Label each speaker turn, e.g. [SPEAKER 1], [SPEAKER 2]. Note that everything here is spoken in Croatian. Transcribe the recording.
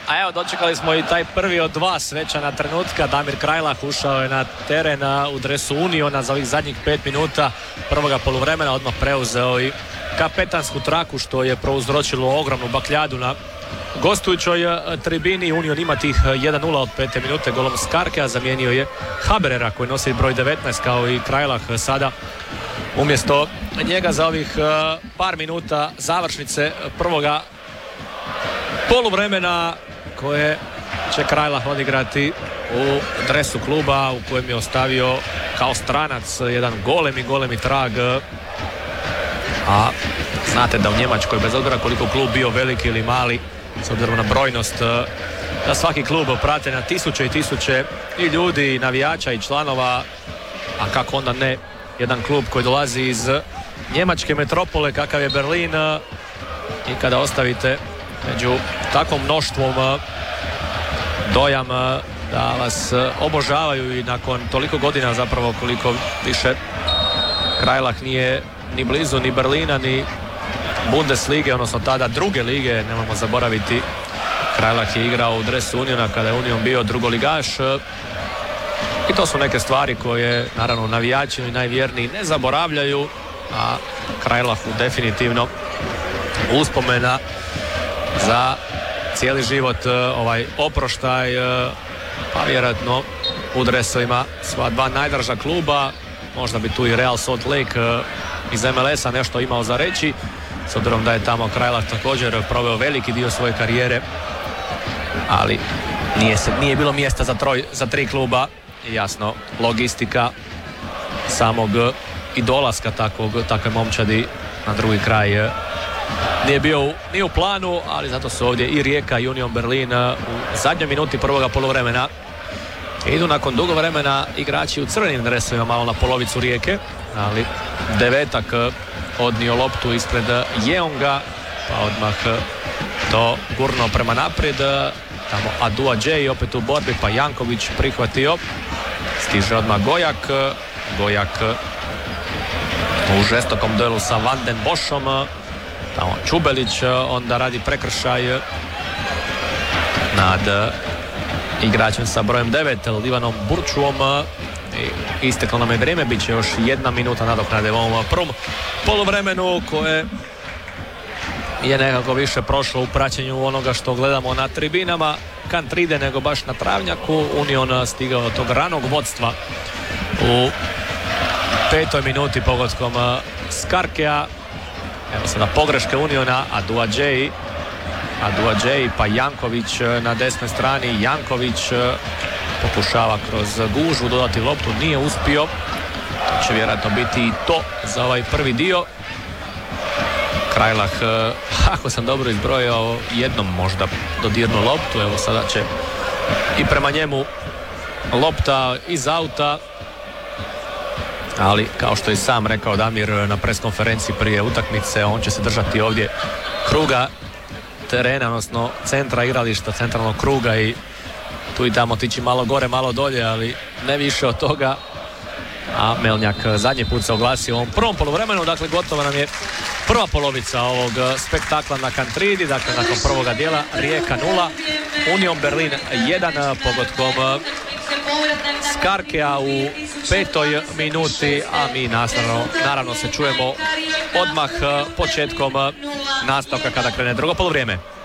[SPEAKER 1] A evo, dočekali smo i taj prvi od dva svečana trenutka. Damir Krajlah ušao je na teren u dresu Uniona za ovih zadnjih 5 minuta prvoga poluvremena, odmah preuzeo i kapetansku traku, što je prouzročilo ogromnu bakljadu na gostujućoj tribini. Union ima tih 1-0 od 5. minute golom Skarke, a zamijenio je Haberera koji nosi broj 19 kao i Krajlah sada umjesto njega za ovih par minuta završnice prvoga poluvremena koje će Krajlah odigrati u dresu kluba u kojem je ostavio kao stranac jedan golemi trag. A znate da u Njemačkoj, bez obzira koliko klub bio veliki ili mali, s obzirom na brojnost, da svaki klub prate na tisuće i tisuće i ljudi, i navijača i članova, a kako onda ne jedan klub koji dolazi iz njemačke metropole kakav je Berlin, i kada ostavite među takvom mnoštvom dojam da vas obožavaju i nakon toliko godina, zapravo koliko više Krajlah nije ni blizu ni Berlina ni Bundeslige, odnosno tada druge lige, nemojmo zaboraviti, Krajlah je igrao u dresu Uniona kada je Union bio drugoligaš, i to su neke stvari koje naravno navijači i najvjerniji ne zaboravljaju, a Krajlahu definitivno uspomena za cijeli život, ovaj oproštaj, pa vjerojatno u dresovima sva dva najdraža kluba. Možda bi tu i Real Salt Lake iz MLS-a nešto imao za reći, s obzirom da je tamo Krajlah također proveo veliki dio svoje karijere, ali nije bilo mjesta za tri kluba. I jasno, logistika samog i dolaska takve momčadi na drugi kraj nije bio ni u planu, ali zato su ovdje i Rijeka i Union Berlin u zadnjoj minuti prvoga poluvremena. Idu nakon dugo vremena igrači u crvenim dresovima malo na polovicu Rijeke, ali Devetak odnio loptu ispred Jeonga, pa odmah to gurno prema naprijed. Tamo Adua Džej opet u borbi, pa Janković prihvatio. Stiže odmah Gojak u žestokom duelu sa Van den Boschom. Tamo Čubelić onda radi prekršaj nad igračem sa brojem 9, Ivanom Burčuom. I isteklo nam je vrijeme, bit će još 1 minuta nadoknade u ovom prvom poluvremenu koje je nekako više prošlo u praćenju onoga što gledamo na tribinama Kantride nego baš na travnjaku. Union stigao od tog ranog vodstva u 5. minuti pogodkom Skarkea. Evo sada pogreške Uniona, Adua Džej pa Janković na desnoj strani. Janković pokušava kroz gužvu dodati loptu, nije uspio. To će vjerojatno biti i to za ovaj prvi dio. Krajlah, ako sam dobro izbrojao, jednom možda dodirnu loptu. Evo sada će i prema njemu lopta iz auta, ali kao što je sam rekao Damir na preskonferenciji prije utakmice, on će se držati ovdje kruga terena, odnosno centra igrališta, centralnog kruga, i tu i tamo tići malo gore, malo dolje, ali ne više od toga. A Melnjak zadnji put se oglasio u ovom prvom poluvremenu. Dakle, gotova nam je prva polovica ovog spektakla na Kantridi. Dakle, nakon prvoga dijela Rijeka 0, Union Berlin 1 pogodkom Skarkea u 5. minuti, a mi naravno se čujemo odmah početkom nastavka kada krene drugo poluvrijeme.